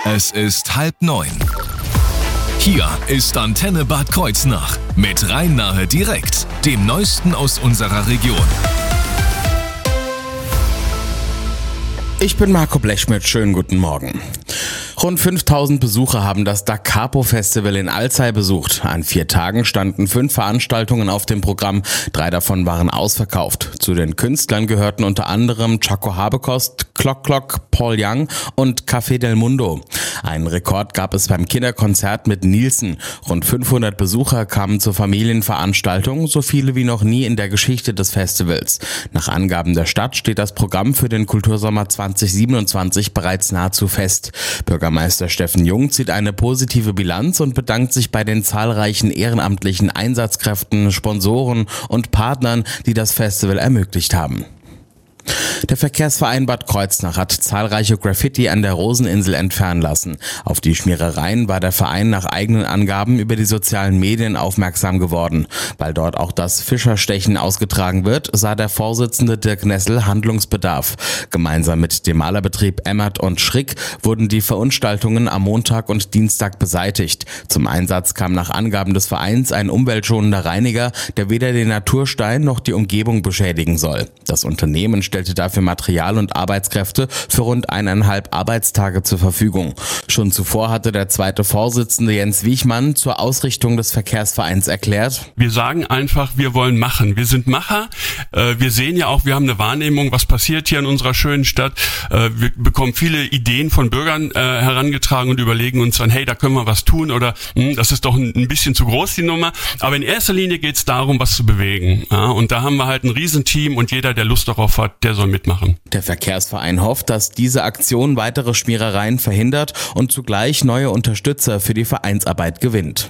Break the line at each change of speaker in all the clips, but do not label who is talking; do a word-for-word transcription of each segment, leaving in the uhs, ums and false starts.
Es ist halb neun. Hier ist Antenne Bad Kreuznach mit Rhein-Nahe direkt, dem Neuesten aus unserer Region.
Ich bin Marco Blechschmidt, schönen guten Morgen. Rund fünftausend Besucher haben das Da Capo Festival in Alzey besucht. An vier Tagen standen fünf Veranstaltungen auf dem Programm, drei davon waren ausverkauft. Zu den Künstlern gehörten unter anderem Chaco Habekost, Clock Clock, Paul Young und Café del Mundo. Einen Rekord gab es beim Kinderkonzert mit Nielsen. Rund fünfhundert Besucher kamen zur Familienveranstaltung, so viele wie noch nie in der Geschichte des Festivals. Nach Angaben der Stadt steht das Programm für den Kultursommer zwanzig siebenundzwanzig bereits nahezu fest. Bürgermeister Steffen Jung zieht eine positive Bilanz und bedankt sich bei den zahlreichen ehrenamtlichen Einsatzkräften, Sponsoren und Partnern, die das Festival ermöglicht haben. Der Verkehrsverein Bad Kreuznach hat zahlreiche Graffiti an der Roseninsel entfernen lassen. Auf die Schmierereien war der Verein nach eigenen Angaben über die sozialen Medien aufmerksam geworden. Weil dort auch das Fischerstechen ausgetragen wird, sah der Vorsitzende Dirk Nessel Handlungsbedarf. Gemeinsam mit dem Malerbetrieb Emmert und Schrick wurden die Verunstaltungen am Montag und Dienstag beseitigt. Zum Einsatz kam nach Angaben des Vereins ein umweltschonender Reiniger, der weder den Naturstein noch die Umgebung beschädigen soll. Das Unternehmen stellte dafür Material und Arbeitskräfte für rund eineinhalb Arbeitstage zur Verfügung. Schon zuvor hatte der zweite Vorsitzende Jens Wiechmann zur Ausrichtung des Verkehrsvereins erklärt:
Wir sagen einfach, wir wollen machen. Wir sind Macher. Wir sehen ja auch, wir haben eine Wahrnehmung, was passiert hier in unserer schönen Stadt. Wir bekommen viele Ideen von Bürgern herangetragen und überlegen uns dann, hey, da können wir was tun oder das ist doch ein bisschen zu groß, die Nummer. Aber in erster Linie geht es darum, was zu bewegen. Und da haben wir halt ein Riesenteam und jeder, der Lust darauf hat, der soll mitmachen.
Der Verkehrsverein hofft, dass diese Aktion weitere Schmierereien verhindert und zugleich neue Unterstützer für die Vereinsarbeit gewinnt.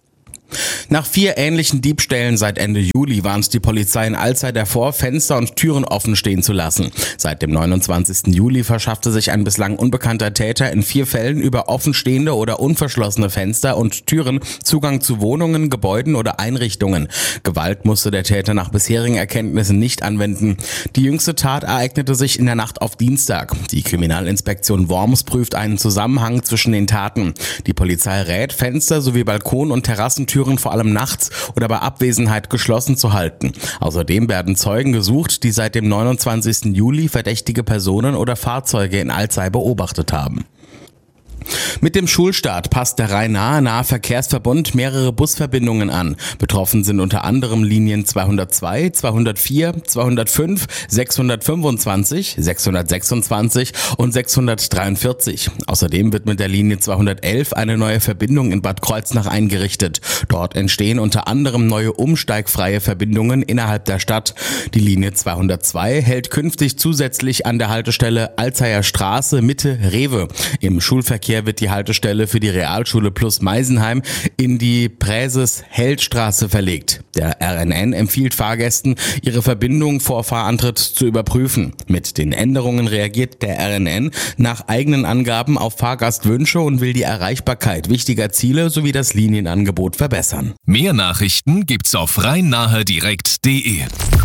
Nach vier ähnlichen Diebstählen seit Ende Juli warnt die Polizei in Alzey davor, Fenster und Türen offen stehen zu lassen. Seit dem neunundzwanzigsten Juli verschaffte sich ein bislang unbekannter Täter in vier Fällen über offenstehende oder unverschlossene Fenster und Türen Zugang zu Wohnungen, Gebäuden oder Einrichtungen. Gewalt musste der Täter nach bisherigen Erkenntnissen nicht anwenden. Die jüngste Tat ereignete sich in der Nacht auf Dienstag. Die Kriminalinspektion Worms prüft einen Zusammenhang zwischen den Taten. Die Polizei rät, Fenster sowie Balkon- und Terrassentüren vor allem nachts oder bei Abwesenheit geschlossen zu halten. Außerdem werden Zeugen gesucht, die seit dem neunundzwanzigsten Juli verdächtige Personen oder Fahrzeuge in Alzey beobachtet haben. Mit dem Schulstart passt der Rhein-Nahe Nahverkehrsverbund mehrere Busverbindungen an. Betroffen sind unter anderem Linien zweihundertzwei, zweihundertvier, zweihundertfünf, sechshundertfünfundzwanzig, sechshundertsechsundzwanzig und sechshundertdreiundvierzig. Außerdem wird mit der Linie zweihundertelf eine neue Verbindung in Bad Kreuznach eingerichtet. Dort entstehen unter anderem neue umsteigfreie Verbindungen innerhalb der Stadt. Die Linie zweihundertzwei hält künftig zusätzlich an der Haltestelle Alzeyer Straße Mitte Rewe. Im Schulverkehr wird die Haltestelle für die Realschule Plus Meisenheim in die Präses-Held-Straße verlegt. Der R N N empfiehlt Fahrgästen, ihre Verbindung vor Fahrantritt zu überprüfen. Mit den Änderungen reagiert der R N N nach eigenen Angaben auf Fahrgastwünsche und will die Erreichbarkeit wichtiger Ziele sowie das Linienangebot verbessern.
Mehr Nachrichten gibt's auf rhein-nahe direkt punkt de.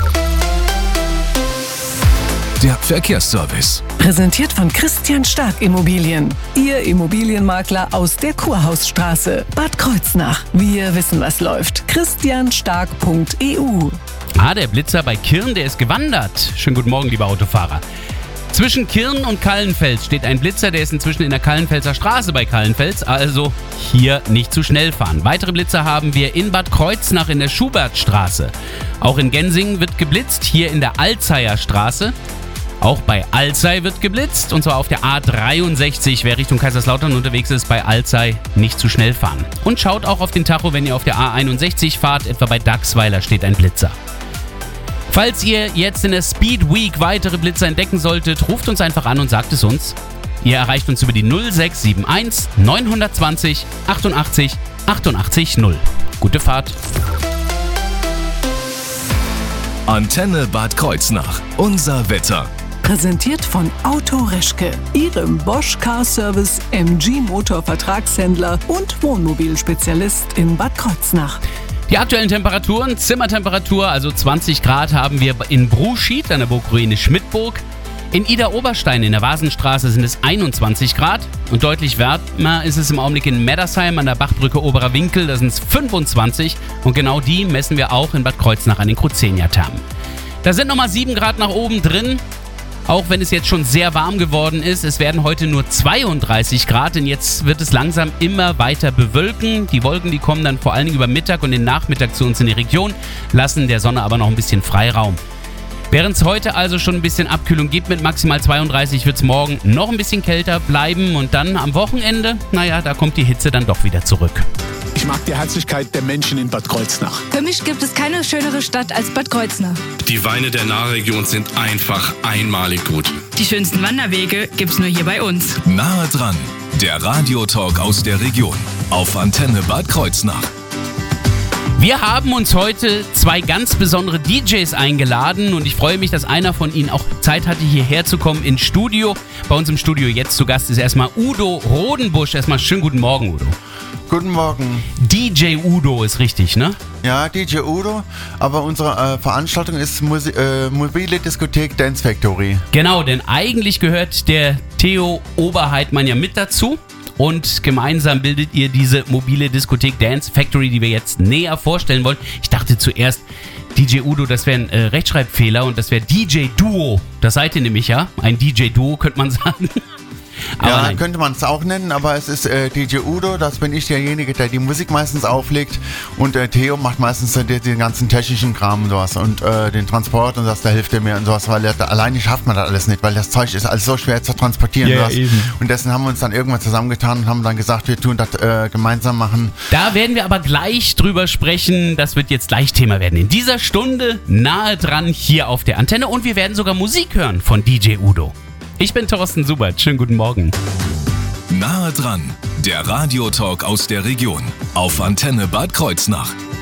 Der Verkehrsservice.
Präsentiert von Christian Stark Immobilien. Ihr Immobilienmakler aus der Kurhausstraße. Bad Kreuznach. Wir wissen, was läuft. christian stark punkt e u.
Ah, der Blitzer bei Kirn, der ist gewandert. Schönen guten Morgen, liebe Autofahrer. Zwischen Kirn und Kallenfels steht ein Blitzer, der ist inzwischen in der Kallenfelser Straße bei Kallenfels, also hier nicht zu schnell fahren. Weitere Blitzer haben wir in Bad Kreuznach in der Schubertstraße. Auch in Gensingen wird geblitzt, hier in der Alzeyer Straße. Auch bei Alzey wird geblitzt, und zwar auf der A dreiundsechzig. Wer Richtung Kaiserslautern unterwegs ist, bei Alzey nicht zu schnell fahren. Und schaut auch auf den Tacho, wenn ihr auf der A einundsechzig fahrt, etwa bei Dachsweiler steht ein Blitzer. Falls ihr jetzt in der Speed Week weitere Blitzer entdecken solltet, ruft uns einfach an und sagt es uns. Ihr erreicht uns über die null sechs sieben eins neun zwei null achtundachtzig achtundachtzig null. Gute Fahrt!
Antenne Bad Kreuznach. Unser Wetter.
Präsentiert von Auto Reschke, Ihrem Bosch Car Service M G Motor Vertragshändler und Wohnmobilspezialist in Bad Kreuznach.
Die aktuellen Temperaturen, Zimmertemperatur, also zwanzig Grad haben wir in Bruschied an der Burgruine Schmidtburg. In Idar-Oberstein in der Vasenstraße sind es einundzwanzig Grad und deutlich wärmer ist es im Augenblick in Meddersheim an der Bachbrücke Oberer Winkel, da sind es fünfundzwanzig und genau die messen wir auch in Bad Kreuznach an den Cruzenia-Thermen. Da sind nochmal sieben Grad nach oben drin, auch wenn es jetzt schon sehr warm geworden ist. Es werden heute nur zweiunddreißig Grad, denn jetzt wird es langsam immer weiter bewölken. Die Wolken, die kommen dann vor allen Dingen über Mittag und den Nachmittag zu uns in die Region, lassen der Sonne aber noch ein bisschen Freiraum. Während es heute also schon ein bisschen Abkühlung gibt mit maximal zweiunddreißig, wird es morgen noch ein bisschen kälter bleiben und dann am Wochenende, naja, da kommt die Hitze dann doch wieder zurück.
Ich mag die Herzlichkeit der Menschen in Bad Kreuznach.
Für mich gibt es keine schönere Stadt als Bad Kreuznach.
Die Weine der Nahregion sind einfach einmalig gut.
Die schönsten Wanderwege gibt's nur hier bei uns.
Nahe dran, der Radiotalk aus der Region auf Antenne Bad Kreuznach.
Wir haben uns heute zwei ganz besondere D Js eingeladen und ich freue mich, dass einer von ihnen auch Zeit hatte, hierher zu kommen ins Studio. Bei uns im Studio jetzt zu Gast ist erstmal Udo Rodenbusch. Erstmal schönen guten Morgen, Udo.
Guten Morgen.
D J Udo ist richtig, ne?
Ja, D J Udo, aber unsere äh, Veranstaltung ist Musi- äh, mobile Diskothek Dance Factory.
Genau, denn eigentlich gehört der Theo Oberheitmann ja mit dazu. Und gemeinsam bildet ihr diese mobile Diskothek Dance Factory, die wir jetzt näher vorstellen wollen. Ich dachte zuerst, D J Udo, das wäre ein äh, Rechtschreibfehler und das wäre D J Duo. Das seid ihr nämlich, ja? Ein D J Duo, könnte man sagen. Aber
ja,
nein.
Könnte man es auch nennen, aber es ist äh, D J Udo, das bin ich derjenige, der die Musik meistens auflegt und äh, Theo macht meistens äh, den, den ganzen technischen Kram und sowas und äh, den Transport und das, da hilft er mir und sowas, weil er, da, alleine schafft man das alles nicht, weil das Zeug ist alles so schwer zu transportieren.
Ja,
und,
eben.
Und dessen haben wir uns dann irgendwann zusammengetan und haben dann gesagt, wir tun das äh, gemeinsam machen.
Da werden wir aber gleich drüber sprechen, das wird jetzt gleich Thema werden. In dieser Stunde nahe dran hier auf der Antenne und wir werden sogar Musik hören von D J Udo. Ich bin Thorsten Subert, schönen guten Morgen.
Nahe dran, der Radiotalk aus der Region auf Antenne Bad Kreuznach.